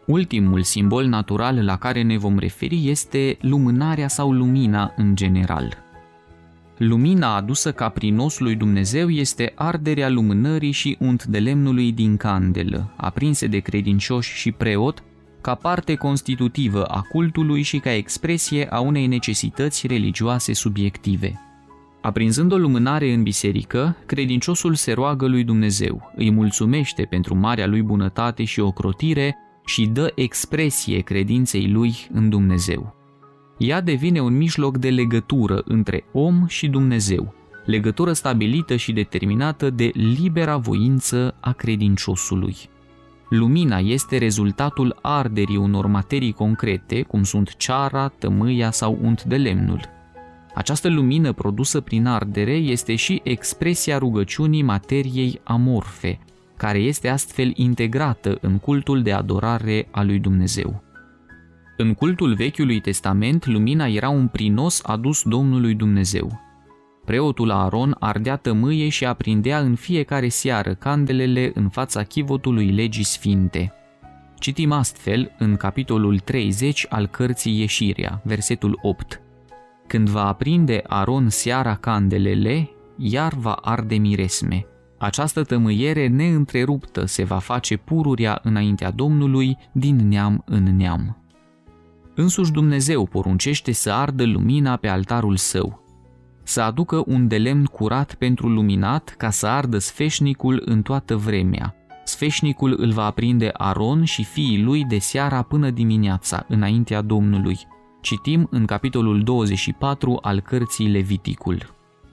Ultimul simbol natural la care ne vom referi este lumânarea sau lumina în general. Lumina adusă ca prinos lui Dumnezeu este arderea lumânării și unt de lemnului din candelă, aprinse de credincioși și preot, ca parte constitutivă a cultului și ca expresie a unei necesități religioase subiective. Aprinzând o lumânare în biserică, credinciosul se roagă lui Dumnezeu, îi mulțumește pentru marea lui bunătate și ocrotire și dă expresie credinței lui în Dumnezeu. Ea devine un mijloc de legătură între om și Dumnezeu, legătură stabilită și determinată de libera voință a credinciosului. Lumina este rezultatul arderii unor materii concrete, cum sunt ceara, tămâia sau unt de lemnul. Această lumină produsă prin ardere este și expresia rugăciunii materiei amorfe, care este astfel integrată în cultul de adorare a lui Dumnezeu. În cultul Vechiului Testament, lumina era un prinos adus Domnului Dumnezeu. Preotul Aaron ardea tămâie și aprindea în fiecare seară candelele în fața chivotului legii sfinte. Citim astfel în capitolul 30 al cărții Ieșirea, versetul 8. Când va aprinde Aaron seara candelele, iar va arde miresme. Această tămâiere neîntreruptă se va face pururea înaintea Domnului din neam în neam. Însuși Dumnezeu poruncește să ardă lumina pe altarul său, să aducă un de lemn curat pentru luminat ca să ardă sfeșnicul în toată vremea. Sfeșnicul îl va aprinde Aron și fiii lui de seara până dimineața, înaintea Domnului. Citim în capitolul 24 al cărții Leviticul.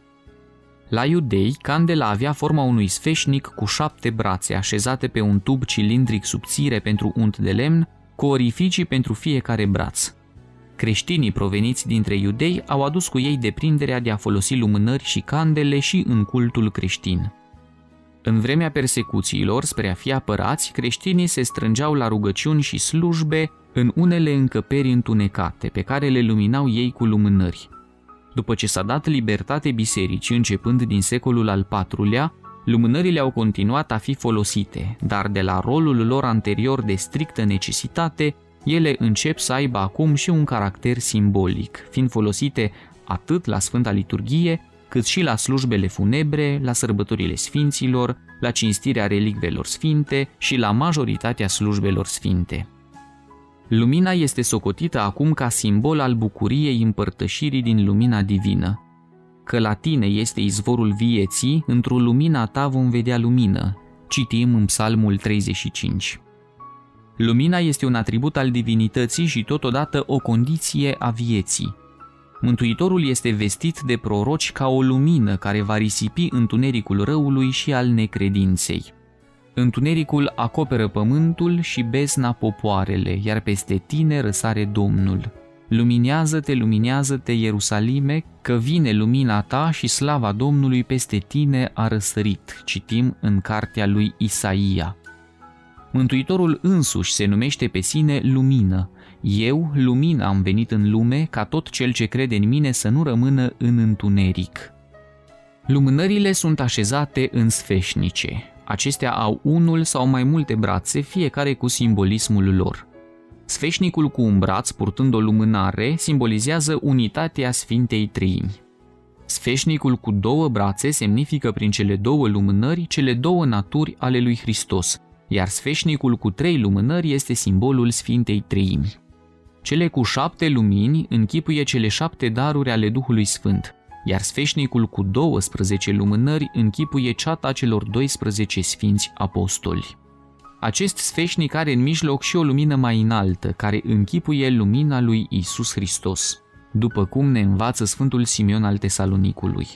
La iudei, candela avea forma unui sfeșnic cu 7 brațe așezate pe un tub cilindric subțire pentru unt de lemn, cu orificii pentru fiecare braț. Creștinii proveniți dintre iudei au adus cu ei deprinderea de a folosi lumânări și candele și în cultul creștin. În vremea persecuțiilor, spre a fi apărați, creștinii se strângeau la rugăciuni și slujbe în unele încăperi întunecate, pe care le luminau ei cu lumânări. După ce s-a dat libertate bisericii începând din secolul al IV-lea, lumânările au continuat a fi folosite, dar de la rolul lor anterior de strictă necesitate, ele încep să aibă acum și un caracter simbolic, fiind folosite atât la Sfânta Liturghie, cât și la slujbele funebre, la sărbătorile sfinților, la cinstirea relicvelor sfinte și la majoritatea slujbelor sfinte. Lumina este socotită acum ca simbol al bucuriei împărtășirii din lumina divină. Că la tine este izvorul vieții, într-o lumina ta vom vedea lumină. Citim în Psalmul 35. Lumina este un atribut al divinității și totodată o condiție a vieții. Mântuitorul este vestit de proroci ca o lumină care va risipi întunericul răului și al necredinței. Întunericul acoperă pământul și bezna popoarele, iar peste tine răsare Domnul. Luminează-te, luminează-te, Ierusalime, că vine lumina ta și slava Domnului peste tine a răsărit. Citim în cartea lui Isaia. Mântuitorul însuși se numește pe sine lumină. Eu, lumină, am venit în lume ca tot cel ce crede în mine să nu rămână în întuneric. Lumânările sunt așezate în sfeșnice. Acestea au unul sau mai multe brațe, fiecare cu simbolismul lor. Sfeșnicul cu un braț, purtând o lumânare, simbolizează unitatea Sfintei Treimi. Sfeșnicul cu 2 brațe semnifică prin cele 2 lumânări cele 2 naturi ale lui Hristos, iar sfeșnicul cu 3 lumânări este simbolul Sfintei Treimi. Cele cu 7 lumini închipuie cele 7 daruri ale Duhului Sfânt, iar sfeșnicul cu 12 lumânări închipuie ceata celor 12 sfinți apostoli. Acest sfeșnic are în mijloc și o lumină mai înaltă, care închipuie lumina lui Iisus Hristos, după cum ne învață Sfântul Simeon al Tesalonicului.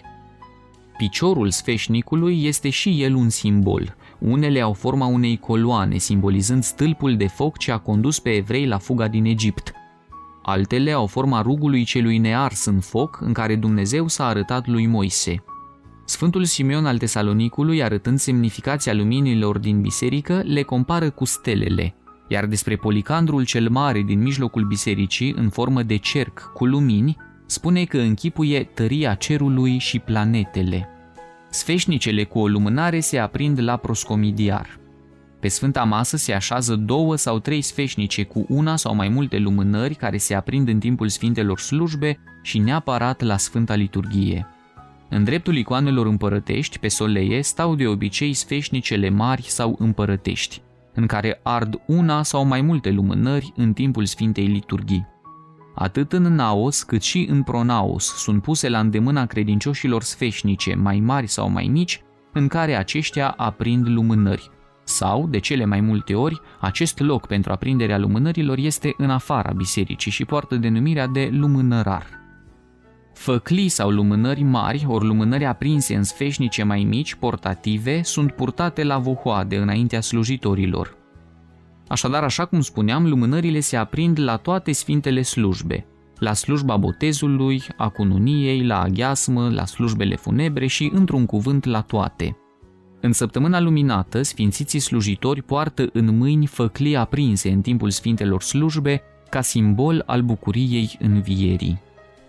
Piciorul sfeșnicului este și el un simbol. Unele au forma unei coloane, simbolizând stâlpul de foc ce a condus pe evrei la fuga din Egipt. Altele au forma rugului celui nears în foc, în care Dumnezeu s-a arătat lui Moise. Sfântul Simeon al Tesalonicului, arătând semnificația luminilor din biserică, le compară cu stelele, iar despre policandrul cel mare din mijlocul bisericii, în formă de cerc cu lumini, spune că închipuie tăria cerului și planetele. Sfeșnicele cu o lumânare se aprind la proscomidiar. Pe Sfânta Masă se așează 2 sau 3 sfeșnice cu una sau mai multe lumânări care se aprind în timpul Sfintelor slujbe și neapărat la Sfânta Liturghie. În dreptul icoanelor împărătești, pe soleie, stau de obicei sfeșnicele mari sau împărătești, în care ard una sau mai multe lumânări în timpul Sfintei Liturghii. Atât în naos cât și în pronaos sunt puse la îndemâna credincioșilor sfeșnice, mai mari sau mai mici, în care aceștia aprind lumânări. Sau, de cele mai multe ori, acest loc pentru aprinderea lumânărilor este în afara bisericii și poartă denumirea de lumânărar. Făclii sau lumânări mari, ori lumânări aprinse în sfeșnice mai mici, portative, sunt purtate la vohoade înaintea slujitorilor. Așadar, așa cum spuneam, lumânările se aprind la toate sfintele slujbe, la slujba botezului, a cununiei, la aghiasmă, la slujbele funebre și, într-un cuvânt, la toate. În săptămâna luminată, sfințiții slujitori poartă în mâini făclii aprinse în timpul sfintelor slujbe ca simbol al bucuriei învierii.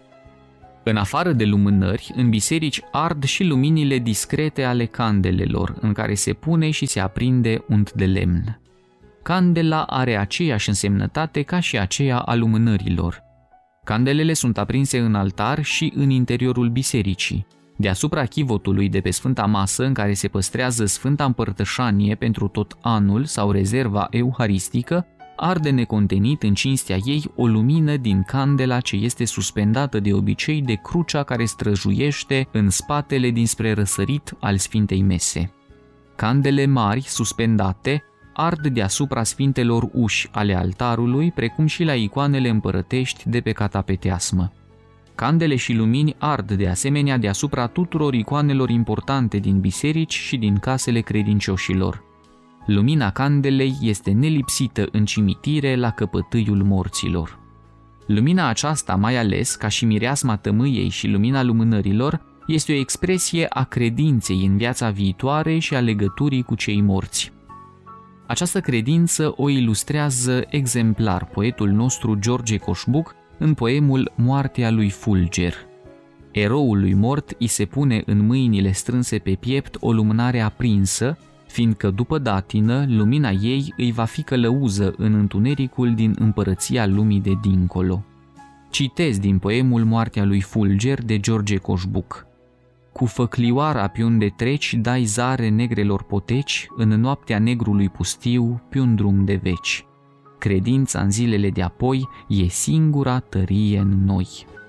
În afară de lumânări, în biserici ard și luminile discrete ale candelelor, în care se pune și se aprinde unt de lemn. Candela are aceeași însemnătate ca și aceea a lumânărilor. Candelele sunt aprinse în altar și în interiorul bisericii. Deasupra chivotului de pe Sfânta Masă, în care se păstrează Sfânta Împărtășanie pentru tot anul sau rezerva euharistică, arde necontenit în cinstea ei o lumină din candela ce este suspendată de obicei de crucea care străjuiește în spatele dinspre răsărit al Sfintei Mese. Candele mari, suspendate, ard deasupra sfintelor uși ale altarului, precum și la icoanele împărătești de pe catapeteasmă. Candele și lumini ard de asemenea deasupra tuturor icoanelor importante din biserici și din casele credincioșilor. Lumina candelei este nelipsită în cimitire la căpătâiul morților. Lumina aceasta, mai ales ca și mireasma tămâiei și lumina lumânărilor, este o expresie a credinței în viața viitoare și a legăturii cu cei morți. Această credință o ilustrează exemplar poetul nostru George Coșbuc în poemul Moartea lui Fulger. Eroului mort îi se pune în mâinile strânse pe piept o lumânare aprinsă, fiindcă după datină lumina ei îi va fi călăuză în întunericul din împărăția lumii de dincolo. Citez din poemul Moartea lui Fulger de George Coșbuc. Cu făclioara pe unde treci dai zare negrelor poteci, în noaptea negrului pustiu pe un drum de veci. Credința în zilele de apoi e singura tărie în noi.